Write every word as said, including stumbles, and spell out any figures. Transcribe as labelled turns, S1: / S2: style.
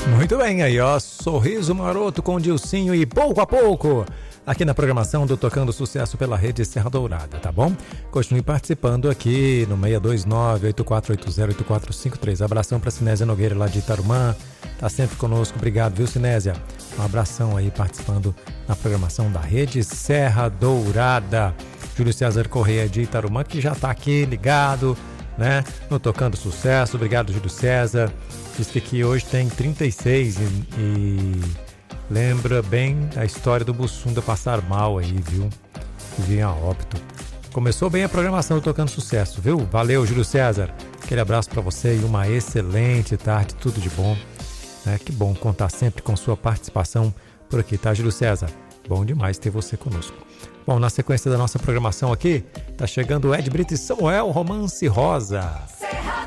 S1: Muito bem, aí ó, Sorriso Maroto com Dilcinho e Pouco a Pouco, aqui na programação do Tocando Sucesso pela Rede Serra Dourada, tá bom? Continue participando aqui no seis dois nove, oito quatro oito zero, oito quatro cinco três. Abração pra Sinésia Nogueira lá de Itarumã, tá sempre conosco, obrigado, viu Sinésia? Um abração aí participando na programação da Rede Serra Dourada. Júlio César Correia de Itarumã, que já tá aqui ligado, né, no Tocando Sucesso. Obrigado, Júlio César. Diz que aqui hoje tem trinta e seis e, e lembra bem a história do Bussunda passar mal aí, viu? Que vinha a óbito. Começou bem a programação do Tocando Sucesso, viu? Valeu, Júlio César. Aquele abraço para você e uma excelente tarde, tudo de bom. É, que bom contar sempre com sua participação por aqui, tá, Júlio César? Bom demais ter você conosco. Bom, na sequência da nossa programação aqui, tá chegando Ed Brito e Samuel, Romance Rosa.
S2: Serra